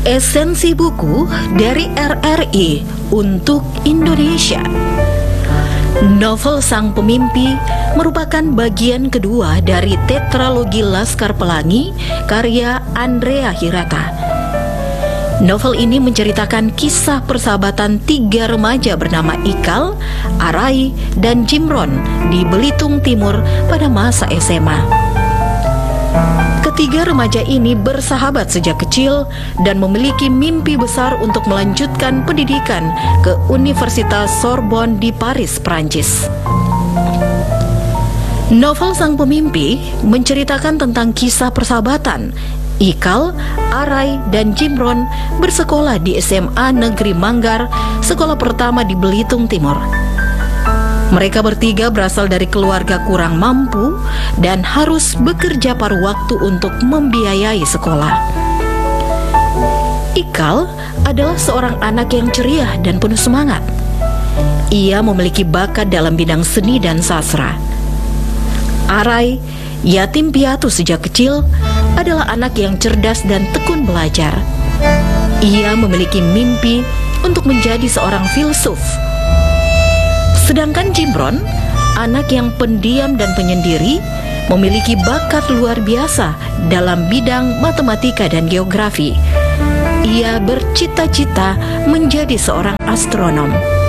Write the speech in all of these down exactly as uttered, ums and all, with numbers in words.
Esensi buku dari R R I untuk Indonesia. Novel Sang Pemimpi merupakan bagian kedua dari tetralogi Laskar Pelangi karya Andrea Hirata. Novel ini menceritakan kisah persahabatan tiga remaja bernama Ikal, Arai, dan Jimron di Belitung Timur pada masa S M A. Ketiga remaja ini bersahabat sejak kecil dan memiliki mimpi besar untuk melanjutkan pendidikan ke Universitas Sorbonne di Paris, Prancis. Novel Sang Pemimpi menceritakan tentang kisah persahabatan Ikal, Arai, dan Jimron bersekolah di S M A Negeri Manggar, sekolah pertama di Belitung Timur. Mereka bertiga berasal dari keluarga kurang mampu dan harus bekerja paruh waktu untuk membiayai sekolah. Ikal adalah seorang anak yang ceria dan penuh semangat. Ia memiliki bakat dalam bidang seni dan sastra. Arai, yatim piatu sejak kecil, adalah anak yang cerdas dan tekun belajar. Ia memiliki mimpi untuk menjadi seorang filsuf. Sedangkan Jimron, anak yang pendiam dan penyendiri, memiliki bakat luar biasa dalam bidang matematika dan geografi. Ia bercita-cita menjadi seorang astronom.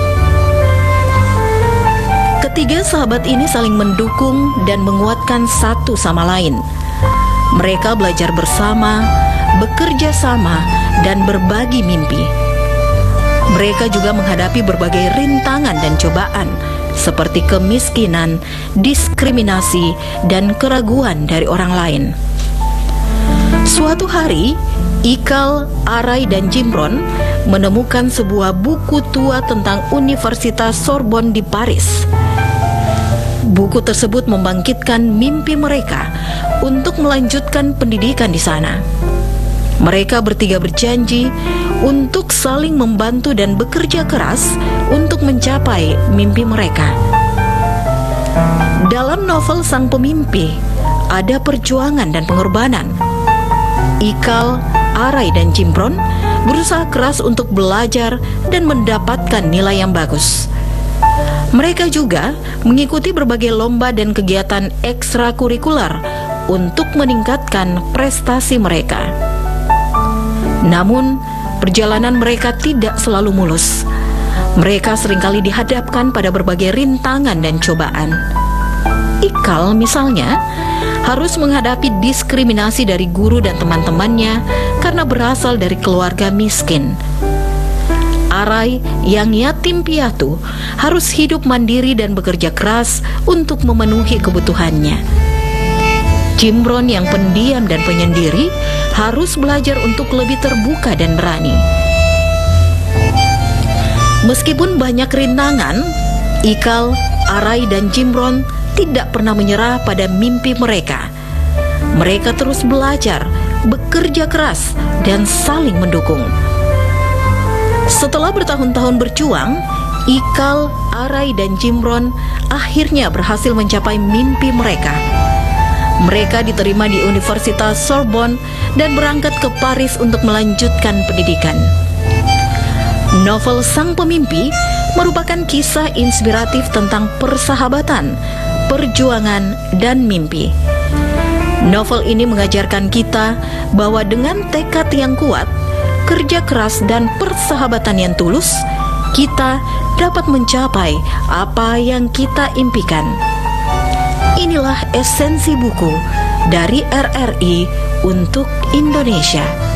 Ketiga sahabat ini saling mendukung dan menguatkan satu sama lain. Mereka belajar bersama, bekerja sama, dan berbagi mimpi. Mereka juga menghadapi berbagai rintangan dan cobaan seperti kemiskinan, diskriminasi, dan keraguan dari orang lain. Suatu hari, Ikal, Arai, dan Jimron menemukan sebuah buku tua tentang Universitas Sorbonne di Paris. Buku tersebut membangkitkan mimpi mereka untuk melanjutkan pendidikan di sana. Mereka bertiga berjanji untuk saling membantu dan bekerja keras untuk mencapai mimpi mereka. Dalam novel Sang Pemimpi, ada perjuangan dan pengorbanan. Ikal, Arai, dan Jimron berusaha keras untuk belajar dan mendapatkan nilai yang bagus. Mereka juga mengikuti berbagai lomba dan kegiatan ekstrakurikuler untuk meningkatkan prestasi mereka. Namun, perjalanan mereka tidak selalu mulus. Mereka seringkali dihadapkan pada berbagai rintangan dan cobaan. Ikal misalnya harus menghadapi diskriminasi dari guru dan teman-temannya karena berasal dari keluarga miskin. Arai yang yatim piatu harus hidup mandiri dan bekerja keras untuk memenuhi kebutuhannya. Jimron yang pendiam dan penyendiri harus belajar untuk lebih terbuka dan berani. Meskipun banyak rintangan, Ikal, Arai, dan Jimron tidak pernah menyerah pada mimpi mereka. Mereka terus belajar, bekerja keras, dan saling mendukung. Setelah bertahun-tahun berjuang, Ikal, Arai, dan Jimron akhirnya berhasil mencapai mimpi mereka. Mereka diterima di Universitas Sorbonne dan berangkat ke Paris untuk melanjutkan pendidikan. Novel Sang Pemimpi merupakan kisah inspiratif tentang persahabatan, perjuangan, dan mimpi. Novel ini mengajarkan kita bahwa dengan tekad yang kuat, kerja keras, dan persahabatan yang tulus, kita dapat mencapai apa yang kita impikan. Inilah esensi buku dari R R I untuk Indonesia.